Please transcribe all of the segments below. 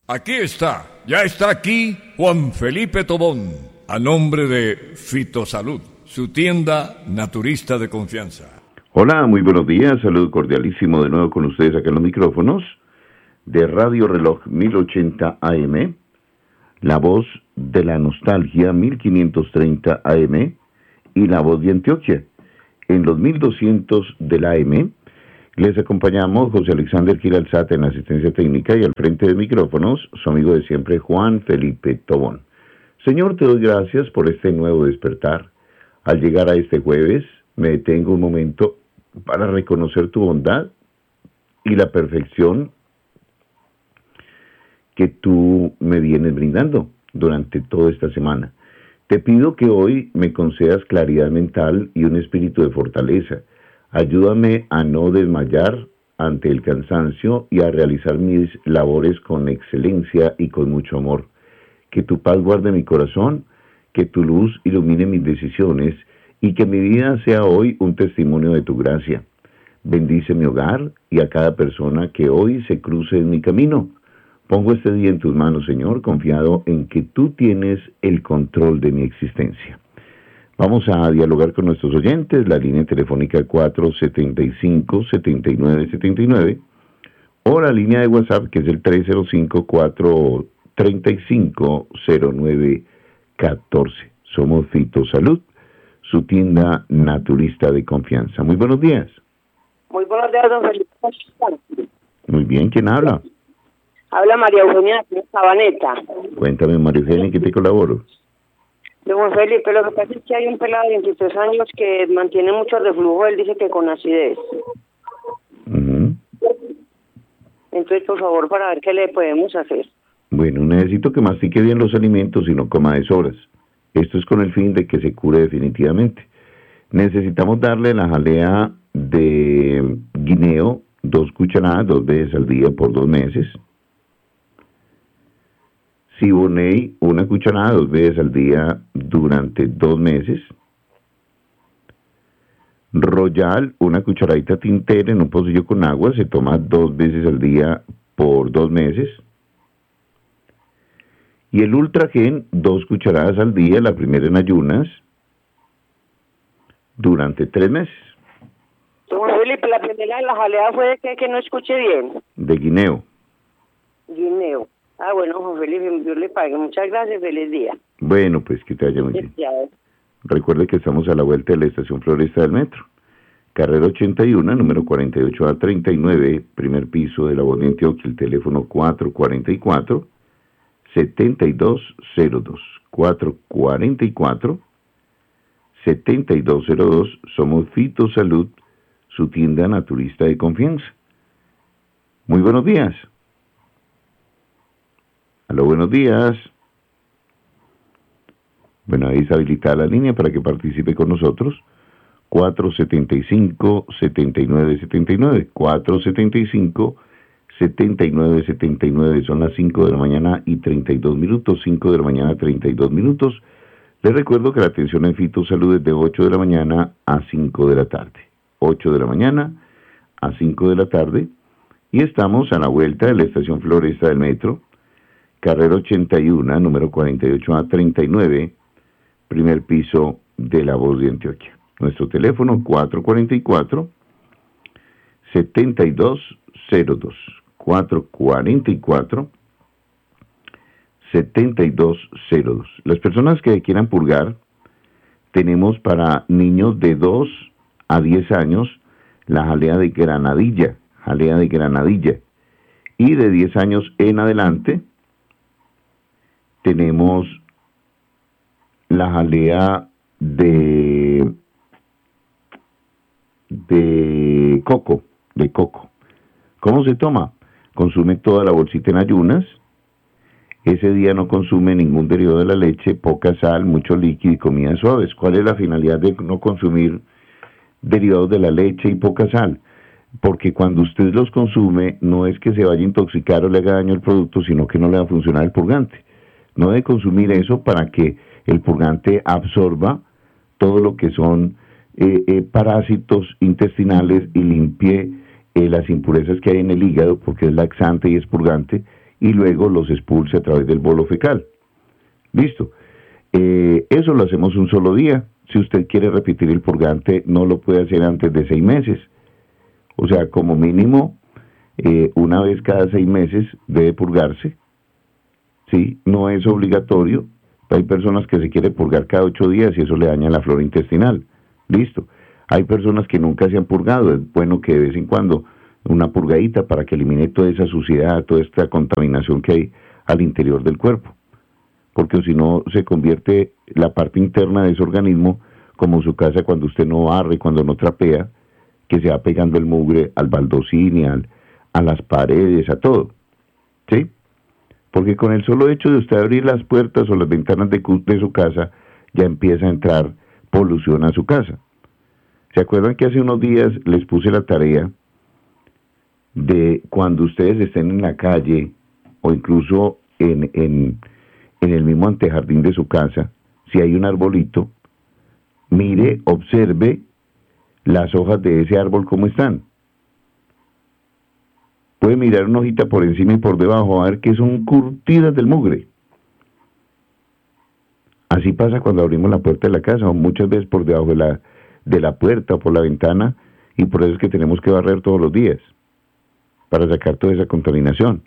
Aquí está, ya está aquí Juan Felipe Tobón, a nombre de Fitosalud, su tienda naturista de confianza. Hola, muy buenos días, saludo cordialísimo de nuevo con ustedes acá en los micrófonos de Radio Reloj 1080 AM, La Voz de la Nostalgia 1530 AM y La Voz de Antioquia. En los 1200 del AM les acompañamos José Alexander Giralzate en la asistencia técnica y al frente de micrófonos su amigo de siempre Juan Felipe Tobón. Señor, te doy gracias por este nuevo despertar. Al llegar a este jueves me detengo un momento para reconocer tu bondad y la perfección que tú me vienes brindando durante toda esta semana. Te pido que hoy me concedas claridad mental y un espíritu de fortaleza. Ayúdame a no desmayar ante el cansancio y a realizar mis labores con excelencia y con mucho amor. Que tu paz guarde mi corazón, que tu luz ilumine mis decisiones y que mi vida sea hoy un testimonio de tu gracia. Bendice mi hogar y a cada persona que hoy se cruce en mi camino. Pongo este día en tus manos, Señor, confiado en que tú tienes el control de mi existencia. Vamos a dialogar con nuestros oyentes, la línea telefónica 475-7979 o la línea de WhatsApp que es el 305-435-0914. Somos Fitosalud, su tienda naturista de confianza. Muy buenos días. Muy buenos días, don Felipe. Muy bien, ¿quién habla? Habla María Eugenia de Sabaneta. Cuéntame, María Eugenia, ¿en qué te colaboro? Don Felipe, lo que pasa es que hay un pelado de 23 años que mantiene mucho reflujo, él dice que con acidez. Entonces, por favor, para ver qué le podemos hacer. Bueno, necesito que mastique bien los alimentos y no coma deshoras. Esto es con el fin de que se cure definitivamente. Necesitamos darle la jalea de guineo, 2 cucharadas, 2 veces al día por 2 meses. Siboney, 1 cucharada, 2 veces al día durante 2 meses. Royal, 1 cucharadita tintera en un pocillo con agua, se toma 2 veces al día por 2 meses. Y el Ultragen, 2 cucharadas al día, la primera en ayunas, durante 3 meses. Don Felipe, la primera de la jalea fue de que no escuche bien. De guineo. Guineo. Ah, bueno, Juan Felipe, yo le pague. Muchas gracias, feliz día. Bueno, pues que te vaya muy bien. Recuerde que estamos a la vuelta de la estación Floresta del Metro. Carrera 81, número 48A39, primer piso de la Voz de Antioquia, el teléfono 444-7202. 444-7202. Somos Fitosalud, su tienda naturista de confianza. Muy buenos días. Aló, buenos días. Bueno, ahí está habilitada la línea para que participe con nosotros. 475-7979. 475-7979. Son las 5 de la mañana y 32 minutos. 5 de la mañana, 32 minutos. Les recuerdo que la atención en Fitosalud es de 8 de la mañana a 5 de la tarde. 8 de la mañana a 5 de la tarde. Y estamos a la vuelta de la estación Floresta del Metro. Carrera 81, número 48A39, primer piso de La Voz de Antioquia. Nuestro teléfono 444-7202. 444-7202. Las personas que quieran purgar, tenemos para niños de 2 a 10 años la jalea de granadilla. Y de 10 años en adelante, tenemos la jalea de coco. ¿Cómo se toma? Consume toda la bolsita en ayunas. Ese día no consume ningún derivado de la leche, poca sal, mucho líquido y comidas suaves. ¿Cuál es la finalidad de no consumir derivados de la leche y poca sal? Porque cuando usted los consume, no es que se vaya a intoxicar o le haga daño al producto, sino que no le va a funcionar el purgante. No debe consumir eso para que el purgante absorba todo lo que son parásitos intestinales y limpie las impurezas que hay en el hígado, porque es laxante y es purgante, y luego los expulse a través del bolo fecal. Listo. Eso lo hacemos un solo día. Si usted quiere repetir el purgante, no lo puede hacer antes de 6 meses. O sea, como mínimo, una vez cada 6 meses debe purgarse. ¿Sí? No es obligatorio. Hay personas que se quieren purgar cada 8 días y eso le daña la flora intestinal. Listo. Hay personas que nunca se han purgado. Es bueno que de vez en cuando una purgadita para que elimine toda esa suciedad, toda esta contaminación que hay al interior del cuerpo. Porque si no se convierte la parte interna de ese organismo como su casa cuando usted no barre, cuando no trapea, que se va pegando el mugre al baldosín y a las paredes, a todo. ¿Sí? Porque con el solo hecho de usted abrir las puertas o las ventanas de su casa, ya empieza a entrar polución a su casa. ¿Se acuerdan que hace unos días les puse la tarea de cuando ustedes estén en la calle o incluso en el mismo antejardín de su casa, si hay un arbolito, mire, observe las hojas de ese árbol cómo están? Puede mirar una hojita por encima y por debajo a ver que son curtidas del mugre. Así pasa cuando abrimos la puerta de la casa, o muchas veces por debajo de la puerta o por la ventana, y por eso es que tenemos que barrer todos los días, para sacar toda esa contaminación.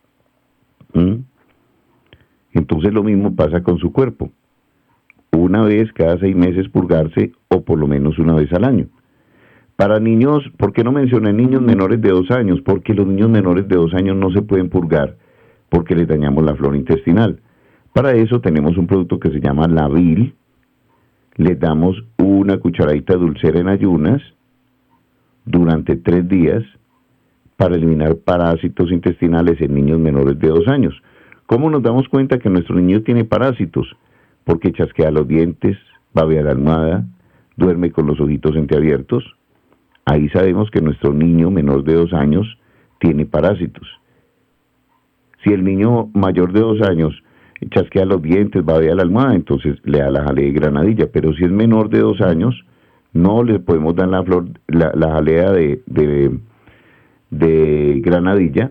Entonces lo mismo pasa con su cuerpo. Una vez cada 6 meses purgarse, o por lo menos una vez al año. Para niños, ¿por qué no mencioné niños menores de 2 años? Porque los niños menores de 2 años no se pueden purgar porque les dañamos la flora intestinal. Para eso tenemos un producto que se llama Lavil. Les damos una cucharadita de dulcera en ayunas durante 3 días para eliminar parásitos intestinales en niños menores de 2 años. ¿Cómo nos damos cuenta que nuestro niño tiene parásitos? Porque chasquea los dientes, babea la almohada, duerme con los ojitos entreabiertos. Ahí sabemos que nuestro niño menor de 2 años tiene parásitos. Si el niño mayor de 2 años chasquea los dientes, babea la almohada, entonces le da la jalea de granadilla. Pero si es menor de 2 años, no le podemos dar la jalea de granadilla,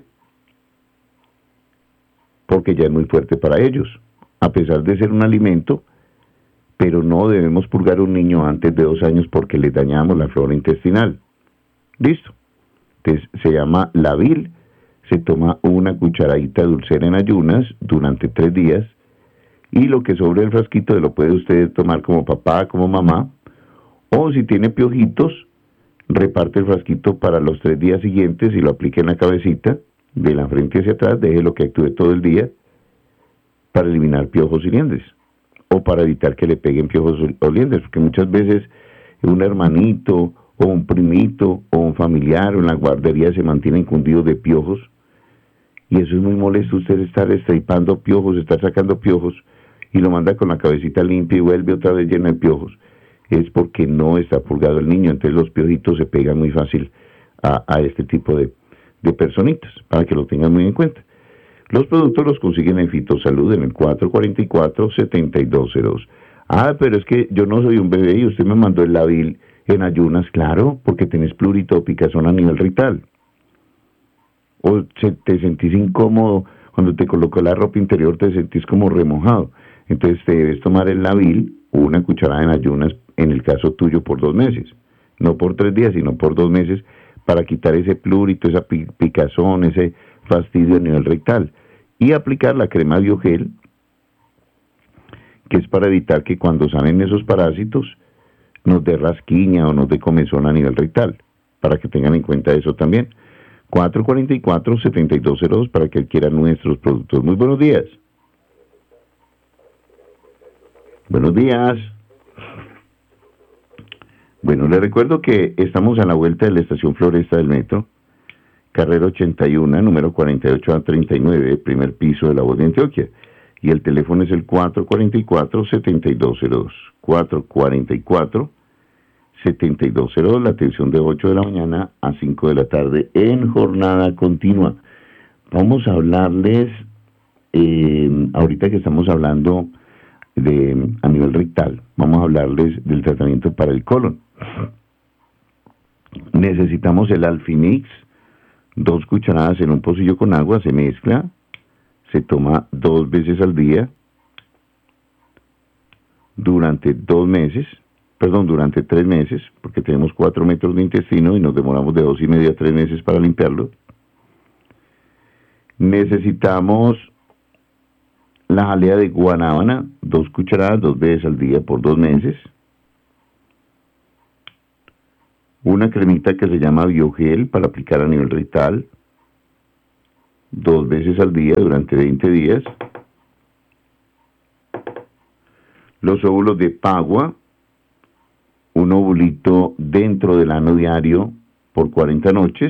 porque ya es muy fuerte para ellos, a pesar de ser un alimento, pero no debemos purgar a un niño antes de 2 años porque le dañamos la flora intestinal. Listo. Entonces se llama Lavil, se toma una cucharadita de dulcera en ayunas durante 3 días, y lo que sobre el frasquito lo puede usted tomar como papá, como mamá, o si tiene piojitos, reparte el frasquito para los 3 días siguientes y lo aplique en la cabecita, de la frente hacia atrás, déjelo que actúe todo el día para eliminar piojos y liendres, o para evitar que le peguen piojos o liendres, porque muchas veces un hermanito, o un primito, o un familiar, o en la guardería se mantienen cundidos de piojos, y eso es muy molesto, usted estar estripando piojos, estar sacando piojos, y lo manda con la cabecita limpia y vuelve otra vez llena de piojos. Es porque no está purgado el niño, entonces los piojitos se pegan muy fácil a este tipo de personitas, para que lo tengan muy en cuenta. Los productos los consiguen en Fitosalud en el 444-7202. Pero es que yo no soy un bebé y usted me mandó el Lavil en ayunas, claro, porque tenés plurito o picazón a nivel rectal. O te sentís incómodo cuando te colocó la ropa interior, te sentís como remojado. Entonces te debes tomar el Lavil, una cucharada en ayunas, en el caso tuyo por 2 meses. No por 3 días, sino por 2 meses, para quitar ese plurito, esa picazón, ese fastidio a nivel rectal. Y aplicar la crema Biogel, que es para evitar que cuando salen esos parásitos nos dé rasquiña o nos dé comezón a nivel rectal, para que tengan en cuenta eso también. 444-7202 para que adquieran nuestros productos. Muy buenos días. Buenos días. Bueno, les recuerdo que estamos a la vuelta de la estación Floresta del Metro, carrera 81, número 48A39, primer piso de La Voz de Antioquia. Y el teléfono es el 444-7202. 444-7202, la atención de 8 de la mañana a 5 de la tarde en jornada continua. Vamos a hablarles, ahorita que estamos hablando a nivel rectal, vamos a hablarles del tratamiento para el colon. Necesitamos el Alfinix, 2 cucharadas en un pocillo con agua, se mezcla, se toma 2 veces al día durante 2 meses, durante 3 meses, porque tenemos 4 metros de intestino y nos demoramos de 2,5 a 3 meses para limpiarlo. Necesitamos la jalea de guanábana, 2 cucharadas, 2 veces al día por 2 meses. Una cremita que se llama Biogel para aplicar a nivel rectal, 2 veces al día durante 20 días. Los óvulos de Pagua, un ovulito dentro del ano diario por 40 noches.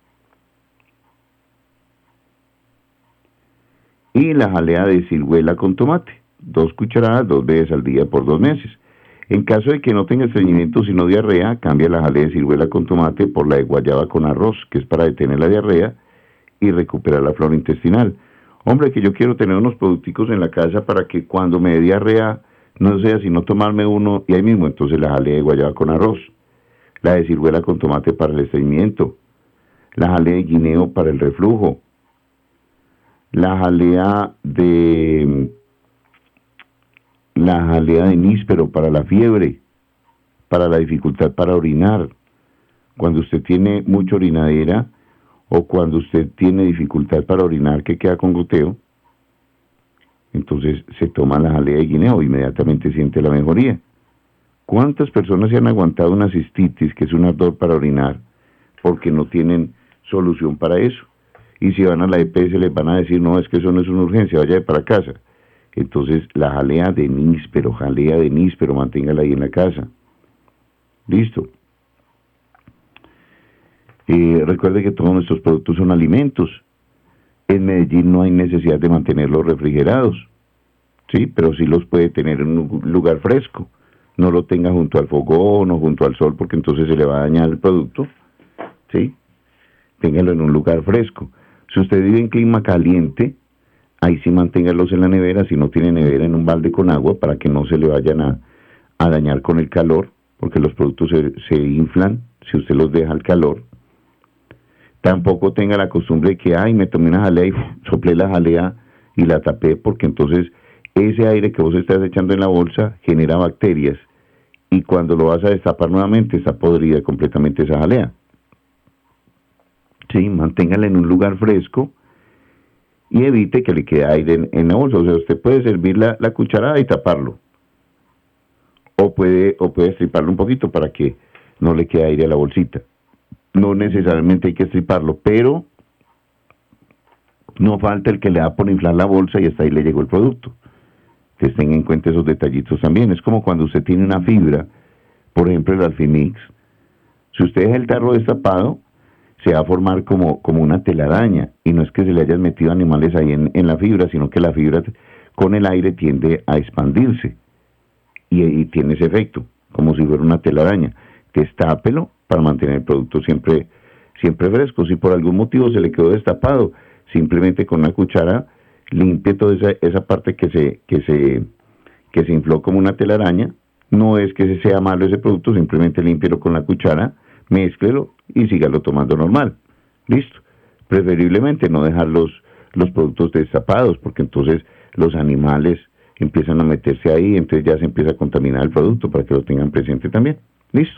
Y la jalea de ciruela con tomate, 2 cucharadas, 2 veces al día por 2 meses. En caso de que no tenga estreñimiento sino diarrea, cambia la jalea de ciruela con tomate por la de guayaba con arroz, que es para detener la diarrea y recuperar la flora intestinal. Hombre, que yo quiero tener unos producticos en la casa para que cuando me dé diarrea no sea sino tomarme uno y ahí mismo. Entonces la jalea de guayaba con arroz, la de ciruela con tomate para el estreñimiento, la jalea de guineo para el reflujo, la jalea de níspero para la fiebre, para la dificultad para orinar. Cuando usted tiene mucha orinadera o cuando usted tiene dificultad para orinar que queda con goteo, entonces se toma la jalea de guineo, inmediatamente siente la mejoría. ¿Cuántas personas se han aguantado una cistitis, que es un ardor para orinar, porque no tienen solución para eso? Y si van a la EPS les van a decir, no, es que eso no es una urgencia, vaya para casa. Entonces la jalea de níspero, manténgala ahí en la casa. Listo. Recuerde que todos nuestros productos son alimentos. En Medellín no hay necesidad de mantenerlos refrigerados, ¿sí? Pero sí los puede tener en un lugar fresco. No lo tenga junto al fogón o junto al sol, porque entonces se le va a dañar el producto, ¿sí? Téngalo en un lugar fresco. Si usted vive en clima caliente, ahí sí manténgalos en la nevera. Si no tiene nevera, en un balde con agua para que no se le vayan a dañar con el calor, porque los productos se inflan si usted los deja al calor. Tampoco tenga la costumbre de que, me tomé una jalea y soplé la jalea y la tapé, porque entonces ese aire que vos estás echando en la bolsa genera bacterias y cuando lo vas a destapar nuevamente está podrida completamente esa jalea. Sí, manténgala en un lugar fresco y evite que le quede aire en la bolsa. O sea, usted puede servir la cucharada y taparlo. O puede estriparlo un poquito para que no le quede aire a la bolsita. No necesariamente hay que estriparlo, pero no falta el que le da por inflar la bolsa y hasta ahí le llegó el producto. Que tengan en cuenta esos detallitos también. Es como cuando usted tiene una fibra, por ejemplo el Alfimix. Si usted deja el tarro destapado, se va a formar como una telaraña, y no es que se le hayan metido animales ahí en la fibra, sino que la fibra con el aire tiende a expandirse, y tiene ese efecto, como si fuera una telaraña. Destápelo para mantener el producto siempre fresco. Si por algún motivo se le quedó destapado, simplemente con una cuchara limpie toda esa parte que se infló como una telaraña. No es que sea malo ese producto, simplemente límpielo con la cuchara, mézclelo y sígalo tomando normal. Listo. Preferiblemente no dejar los productos destapados, porque entonces los animales empiezan a meterse ahí, entonces ya se empieza a contaminar el producto, para que lo tengan presente también. Listo.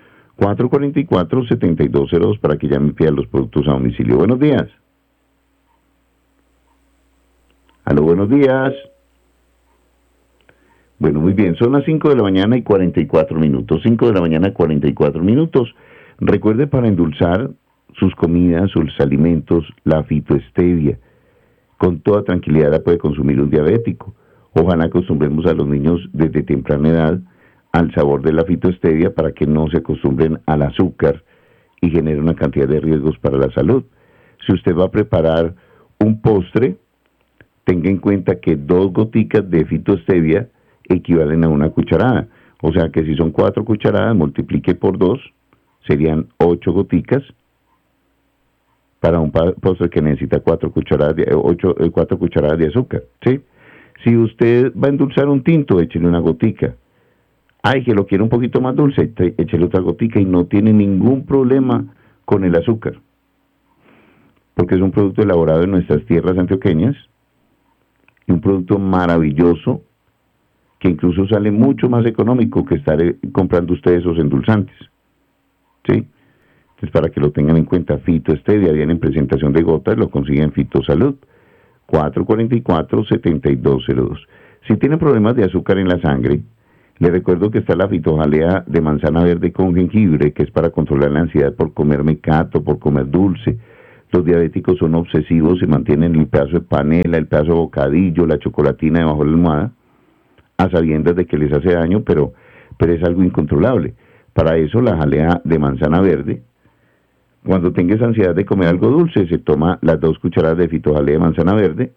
444-7202 para que ya me pidan los productos a domicilio. Buenos días. Aló, buenos días. Bueno, muy bien, son las 5 de la mañana y 44 minutos. 5 de la mañana, 44 minutos. Recuerde, para endulzar sus comidas, sus alimentos, la fitoestevia. Con toda tranquilidad la puede consumir un diabético. Ojalá acostumbremos a los niños desde temprana edad al sabor de la fitoestevia para que no se acostumbren al azúcar y genere una cantidad de riesgos para la salud. Si usted va a preparar un postre, tenga en cuenta que 2 goticas de fitoestevia equivalen a 1 cucharada. O sea que si son 4 cucharadas, multiplique por 2, serían 8 goticas para un postre que necesita 4 cucharadas de azúcar, ¿sí? Si usted va a endulzar un tinto, échele 1 gotica. Que lo quiere un poquito más dulce, échele otra gotica y no tiene ningún problema con el azúcar, porque es un producto elaborado en nuestras tierras antioqueñas y un producto maravilloso que incluso sale mucho más económico que estar comprando ustedes esos endulzantes. ¿Sí? Entonces, para que lo tengan en cuenta, Fito Stevia viene en presentación de gotas, lo consiguen en Fitosalud, 444-7202. Si tienen problemas de azúcar en la sangre, les recuerdo que está la fitojalea de manzana verde con jengibre, que es para controlar la ansiedad por comer mecato, por comer dulce. Los diabéticos son obsesivos, se mantienen el pedazo de panela, el pedazo de bocadillo, la chocolatina debajo de la almohada, a sabiendas de que les hace daño, pero es algo incontrolable. Para eso la jalea de manzana verde, cuando tengas ansiedad de comer algo dulce, se toma las 2 cucharadas de fitojalea de manzana verde,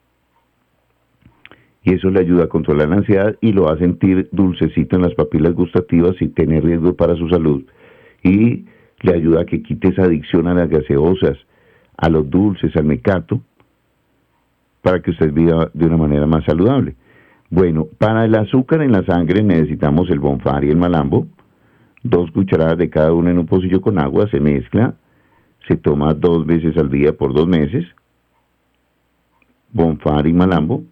y eso le ayuda a controlar la ansiedad y lo va a sentir dulcecito en las papilas gustativas sin tener riesgo para su salud, y le ayuda a que quite esa adicción a las gaseosas, a los dulces, al mecato, para que usted viva de una manera más saludable. Bueno, para el azúcar en la sangre necesitamos el Bonfar y el Malambo, 2 cucharadas de cada uno en un pocillo con agua, se mezcla, se toma 2 veces al día por 2 meses, Bonfar y Malambo.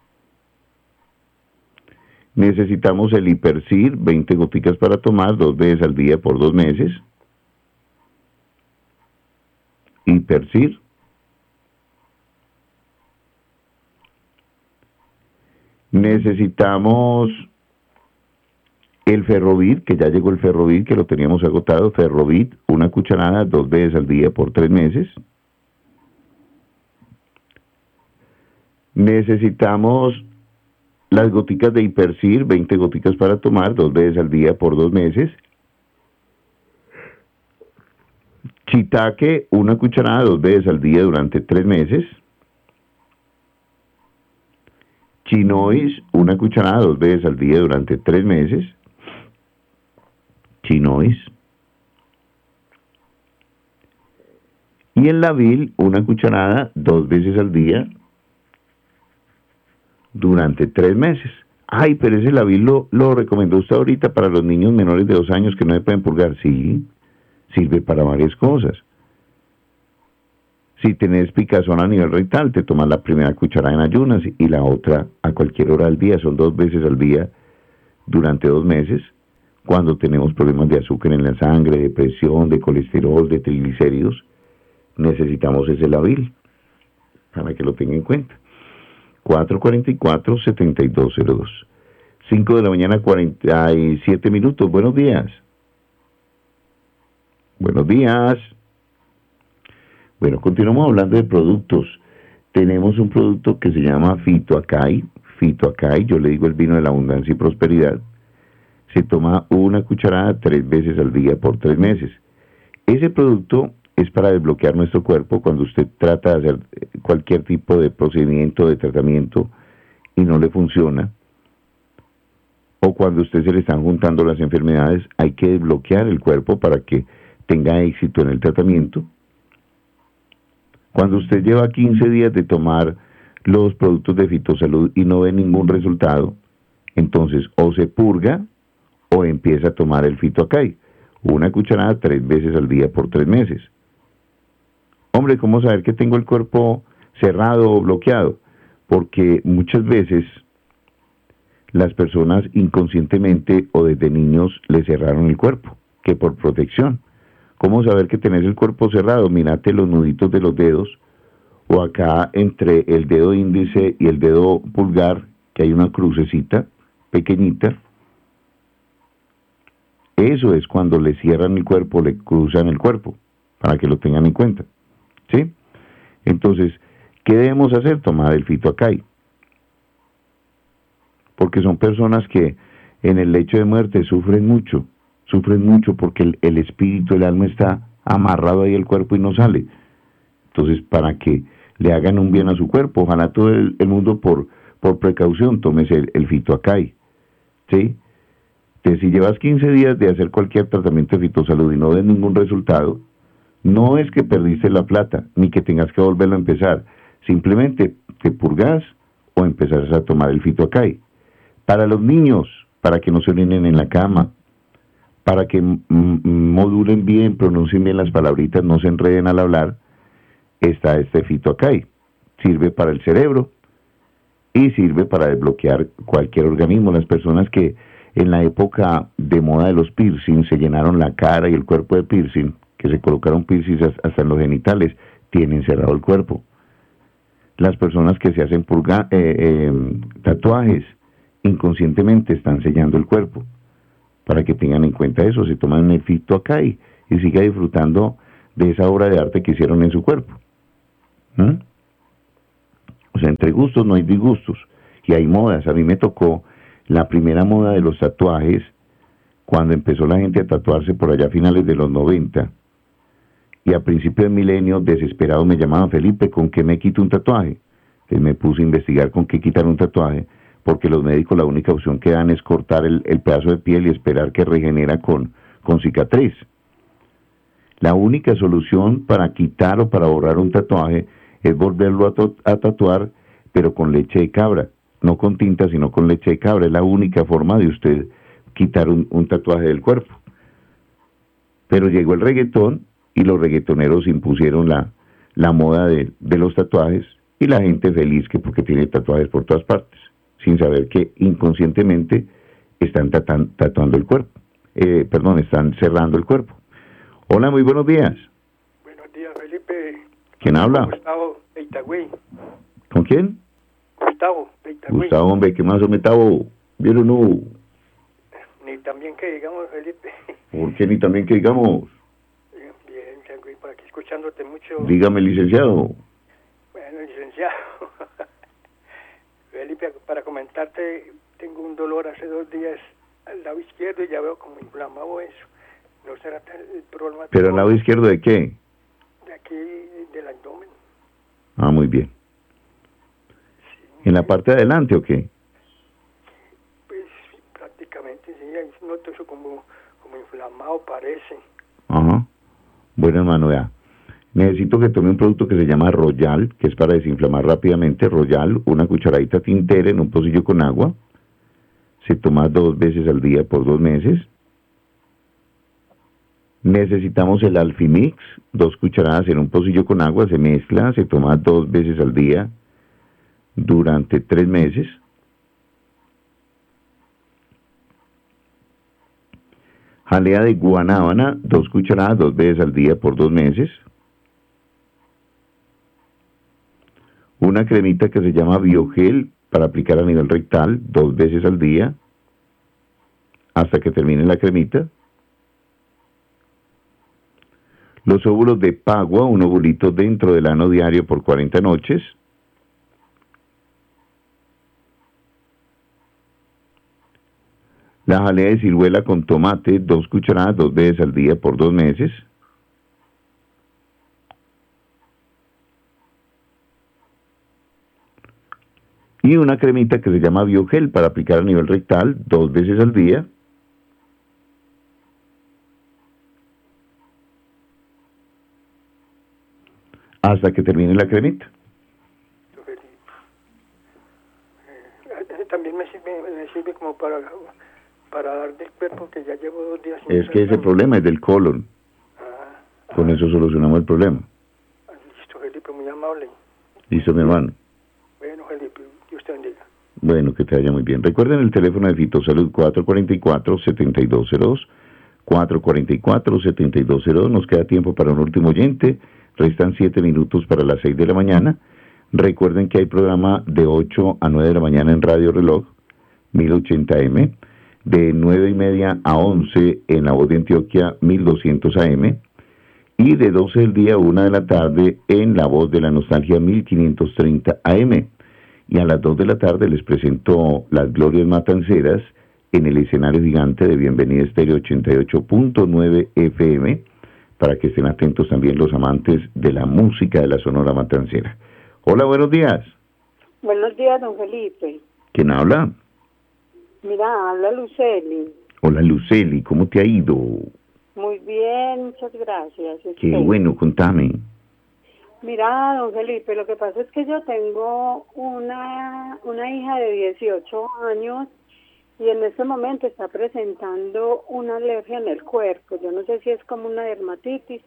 Necesitamos el Hipercir, 20 goticas para tomar 2 veces al día por 2 meses, Hipercir. Necesitamos el Ferrovit, que ya llegó el Ferrovit, que lo teníamos agotado. Ferrovit, 1 cucharada 2 veces al día por 3 meses. Necesitamos las goticas de Hipercir, 20 goticas para tomar 2 veces al día por 2 meses. Shiitake, 1 cucharada 2 veces al día durante 3 meses. Chinois, 1 cucharada 2 veces al día durante 3 meses. Chinois. Y el Lavil, 1 cucharada 2 veces al día durante 3 meses. Ay, pero ese Lavil lo recomendó usted ahorita para los niños menores de 2 años que no se pueden purgar. Sí, sirve para varias cosas. Si tenés picazón a nivel rectal, te tomas la primera cucharada en ayunas y la otra a cualquier hora del día. Son 2 veces al día durante 2 meses. Cuando tenemos problemas de azúcar en la sangre, de presión, de colesterol, de triglicéridos, necesitamos ese Lavil, para que lo tenga en cuenta. 444-7202. 5 de la mañana, 47 minutos. Buenos días. Buenos días. Bueno, continuamos hablando de productos. Tenemos un producto que se llama Fito Acai. Fito Acai, yo le digo el vino de la abundancia y prosperidad. Se toma 1 cucharada 3 veces al día por 3 meses. Ese producto es para desbloquear nuestro cuerpo cuando usted trata de hacer cualquier tipo de procedimiento, de tratamiento y no le funciona. O cuando a usted se le están juntando las enfermedades, hay que desbloquear el cuerpo para que tenga éxito en el tratamiento. Cuando usted lleva 15 días de tomar los productos de Fitosalud y no ve ningún resultado, entonces o se purga o empieza a tomar el Fito Acai, 1 cucharada 3 veces al día por 3 meses. Hombre, ¿cómo saber que tengo el cuerpo cerrado o bloqueado? Porque muchas veces las personas inconscientemente o desde niños le cerraron el cuerpo, que por protección. ¿Cómo saber que tenés el cuerpo cerrado? Mírate los nuditos de los dedos, o acá entre el dedo índice y el dedo pulgar, que hay una crucecita pequeñita. Eso es cuando le cierran el cuerpo, le cruzan el cuerpo, para que lo tengan en cuenta. ¿Sí? Entonces, ¿qué debemos hacer? Tomar el Fito Acai. Porque son personas que en el lecho de muerte sufren mucho porque el espíritu, el alma está amarrado ahí al cuerpo y no sale. Entonces, para que le hagan un bien a su cuerpo, ojalá todo el mundo por precaución tómese el Fito Acai. ¿Sí? Entonces, si llevas 15 días de hacer cualquier tratamiento de Fitosalud y no ves ningún resultado, no es que perdiste la plata, ni que tengas que volverlo a empezar. Simplemente te purgas o empezás a tomar el Fito Acai. Para los niños, para que no se orinen en la cama, para que modulen bien, pronuncien bien las palabritas, no se enreden al hablar, está este Fito Acai. Sirve para el cerebro. y sirve para desbloquear cualquier organismo. Las personas que en la época de moda de los piercings se llenaron la cara y el cuerpo de piercing, que se colocaron piercings hasta en los genitales, tienen cerrado el cuerpo. Las personas que se hacen tatuajes inconscientemente están sellando el cuerpo. Para que tengan en cuenta eso, se toman un efecto acá y siga disfrutando de esa obra de arte que hicieron en su cuerpo. O sea, entre gustos no hay disgustos. Y hay modas. A mí me tocó la primera moda de los tatuajes cuando empezó la gente a tatuarse por allá a finales de los 90. Y a principios del milenio, desesperado, me llamaban: Felipe, ¿con qué me quito un tatuaje? Entonces me puse a investigar con qué quitar un tatuaje, porque los médicos la única opción que dan es cortar el pedazo de piel y esperar que regenera con cicatriz. La única solución para quitar o para borrar un tatuaje es volverlo a tatuar, pero con leche de cabra, no con tinta, sino con leche de cabra. Es la única forma de usted quitar un tatuaje del cuerpo. Pero llegó el reggaetón y los reggaetoneros impusieron la moda de los tatuajes, y la gente feliz que porque tiene tatuajes por todas partes, sin saber que inconscientemente están tatuando el cuerpo. Están cerrando el cuerpo. Hola, muy buenos días. Buenos días, Felipe. ¿Quién habla? Gustavo de Itagüí. ¿Con quién? Gustavo de Itagüí. Gustavo, hombre, ¿qué más, Metavo? ¿Bien o no? Ni también que digamos, Felipe. ¿Por qué ni también que digamos? Bien, Itagüí, por aquí escuchándote mucho. Dígame, licenciado. Bueno, licenciado. Felipe, para comentarte, tengo un dolor hace 2 días al lado izquierdo y ya veo como inflamado eso. No será el problema. ¿Pero al lado izquierdo de qué? De aquí, del abdomen. Ah, muy bien. Sí. ¿En la parte de adelante o qué? Pues prácticamente sí, ahí noto eso como inflamado parece. Ajá. Bueno, hermano, vea. Necesito que tome un producto que se llama Royal, que es para desinflamar rápidamente. Royal, una cucharadita tintera en un pocillo con agua. Se toma 2 veces al día por 2 meses. Necesitamos el Alfimix, 2 cucharadas en un pocillo con agua, se mezcla, se toma 2 veces al día durante 3 meses. Jalea de guanábana, 2 cucharadas, 2 veces al día por 2 meses. Una cremita que se llama Biogel para aplicar a nivel rectal, 2 veces al día, hasta que termine la cremita. Los óvulos de Pagua, un ovulito dentro del ano diario por 40 noches. La jalea de ciruela con tomate, 2 cucharadas, 2 veces al día por 2 meses. Y una cremita que se llama Biogel para aplicar a nivel rectal, 2 veces al día. Hasta que termine la cremita. También me sirve como para dar del cuerpo, que ya llevo 2 días. Es que ese problema es del colon. Con eso solucionamos el problema. Listo, Felipe, muy amable. Listo, mi hermano. Bueno, Felipe, Dios te bendiga. Bueno, que te vaya muy bien. Recuerden el teléfono de Fitosalud 444-7202. 444-7202. Nos queda tiempo para un último oyente. Restan 7 minutos para las 6 de la mañana. Recuerden que hay programa de 8 a 9 de la mañana en Radio Reloj, 1080M, de 9:30 a 11 en La Voz de Antioquia, 1200 AM, y de 12 del día a 1 de la tarde en La Voz de la Nostalgia, 1530 AM. Y a las 2 de la tarde les presento Las Glorias Matanceras en el escenario gigante de Bienvenida Estéreo 88.9 FM, para que estén atentos también los amantes de la música de la Sonora Matancera. Hola, buenos días. Buenos días, don Felipe. ¿Quién habla? Mira, habla Luceli. Hola, Luceli, ¿cómo te ha ido? Muy bien, muchas gracias. Qué bueno, contame. Mira, don Felipe, lo que pasa es que yo tengo una hija de 18 años y en este momento está presentando una alergia en el cuerpo. Yo no sé si es como una dermatitis,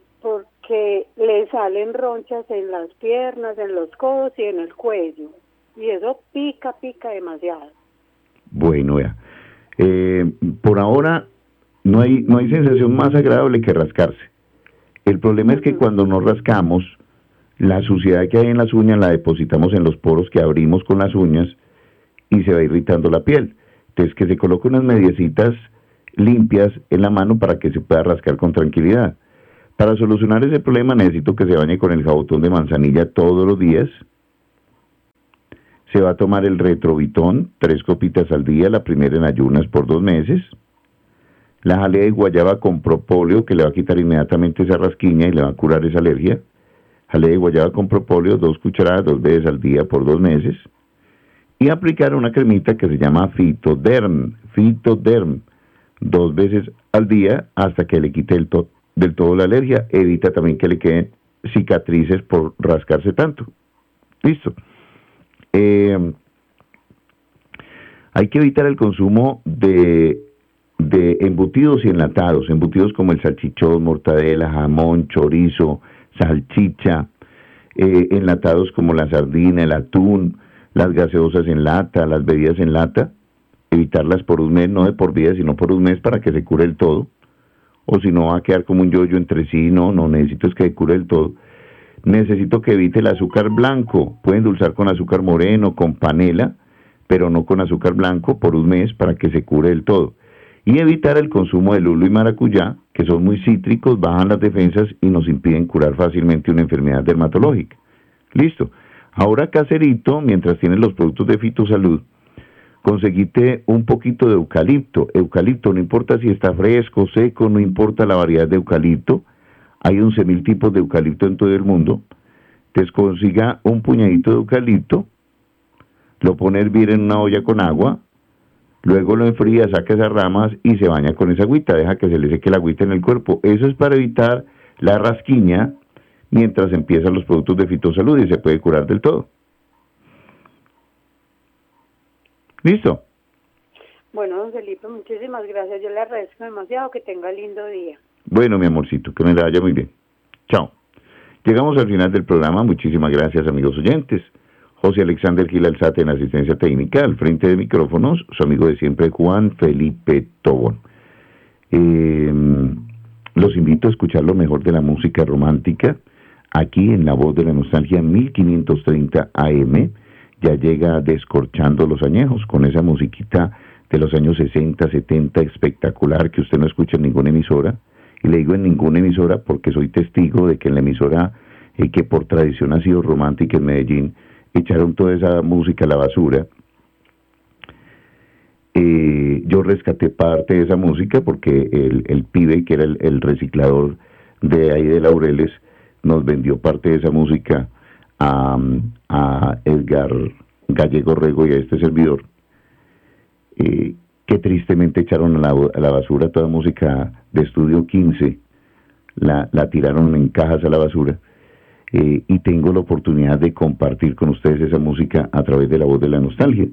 porque le salen ronchas en las piernas, en los codos y en el cuello. y eso pica demasiado. Bueno, ya. Por ahora no hay sensación más agradable que rascarse. El problema es que cuando nos rascamos, la suciedad que hay en las uñas la depositamos en los poros que abrimos con las uñas y se va irritando la piel. Entonces, que se coloque unas mediecitas limpias en la mano para que se pueda rascar con tranquilidad. Para solucionar ese problema necesito que se bañe con el jabotón de manzanilla todos los días. Se va a tomar el Retrovitón, 3 copitas al día, la primera en ayunas por 2 meses. La jalea de guayaba con propóleo, que le va a quitar inmediatamente esa rasquiña y le va a curar esa alergia. Jalea de guayaba con propóleo, 2 cucharadas 2 veces al día por 2 meses. Y aplicar una cremita que se llama Fitoderm, 2 veces al día hasta que le quite del todo la alergia. Evita también que le queden cicatrices por rascarse tanto. Listo. Hay que evitar el consumo de embutidos y enlatados, embutidos como el salchichón, mortadela, jamón, chorizo, salchicha, enlatados como la sardina, el atún, las gaseosas en lata, las bebidas en lata, evitarlas por un mes, no de por vida, sino por un mes para que se cure el todo, o si no va a quedar como un yoyo entre sí. No necesito es que se cure el todo. Necesito que evite el azúcar blanco. Puede endulzar con azúcar moreno, con panela, pero no con azúcar blanco por un mes para que se cure del todo. Y evitar el consumo de lulo y maracuyá, que son muy cítricos, bajan las defensas y nos impiden curar fácilmente una enfermedad dermatológica. Listo. Ahora, caserito, mientras tienes los productos de Fitosalud, conseguite un poquito de eucalipto. Eucalipto, no importa si está fresco, seco, no importa la variedad de eucalipto. Hay 11,000 tipos de eucalipto en todo el mundo. Entonces consiga un puñadito de eucalipto, lo pone a hervir en una olla con agua, luego lo enfría, saca esas ramas y se baña con esa agüita, deja que se le seque la agüita en el cuerpo. Eso es para evitar la rasquiña mientras empiezan los productos de Fitosalud y se puede curar del todo. ¿Listo? Bueno, don Felipe, muchísimas gracias. Yo le agradezco demasiado. Que tenga lindo día. Bueno, mi amorcito, que me la vaya muy bien. Chao. Llegamos al final del programa. Muchísimas gracias, amigos oyentes. José Alexander Gil Alzate en asistencia técnica. Al frente de micrófonos, su amigo de siempre, Juan Felipe Tobón. Los invito a escuchar lo mejor de la música romántica aquí en La Voz de la Nostalgia 1530 AM. Ya llega Descorchando los Añejos con esa musiquita de los años 60, 70, espectacular, que usted no escucha en ninguna emisora. Y le digo en ninguna emisora porque soy testigo de que en la emisora que por tradición ha sido romántica en Medellín, echaron toda esa música a la basura. Yo rescaté parte de esa música porque el pibe, que era el reciclador de ahí de Laureles, nos vendió parte de esa música a Edgar Gallego Rego y a este servidor, que tristemente echaron a la basura toda música de Estudio 15, la tiraron en cajas a la basura, y tengo la oportunidad de compartir con ustedes esa música a través de La Voz de la Nostalgia.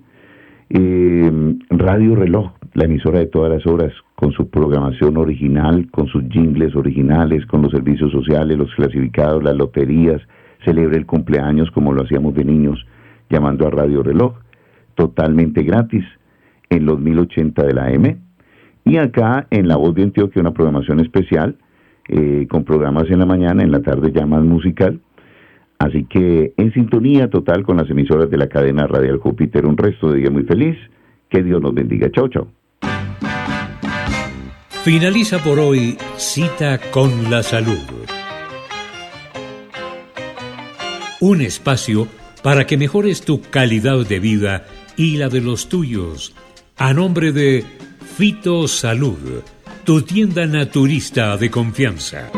Radio Reloj, la emisora de todas las horas, con su programación original, con sus jingles originales, con los servicios sociales, los clasificados, las loterías, celebra el cumpleaños como lo hacíamos de niños, llamando a Radio Reloj, totalmente gratis, en los 1080 de la AM, y acá en La Voz de Antioquia una programación especial, con programas en la mañana, en la tarde ya más musical. Así que en sintonía total con las emisoras de la cadena Radial Júpiter. Un resto de día muy feliz. Que Dios nos bendiga. Chao, chao. Finaliza por hoy Cita con la Salud. Un espacio para que mejores tu calidad de vida y la de los tuyos. A nombre de Fitosalud, tu tienda naturista de confianza.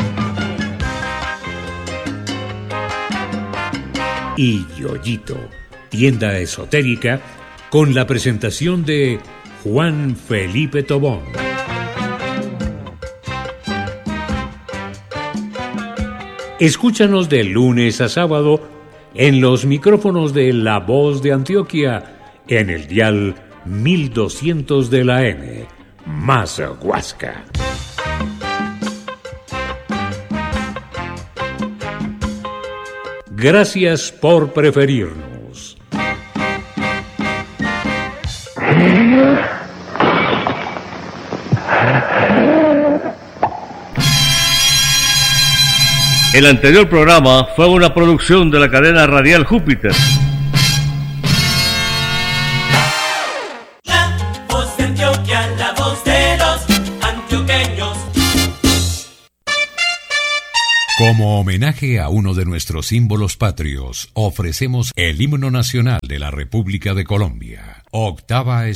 Y Yoyito, tienda esotérica, con la presentación de Juan Felipe Tobón. Escúchanos de lunes a sábado en los micrófonos de La Voz de Antioquia, en el dial 1200 de la M, más Huasca. Gracias por preferirnos. El anterior programa fue una producción de la cadena radial Júpiter. La voz de Antioquia, la voz de los antioqueños. Como homenaje a uno de nuestros símbolos patrios, ofrecemos el himno nacional de la República de Colombia. Octava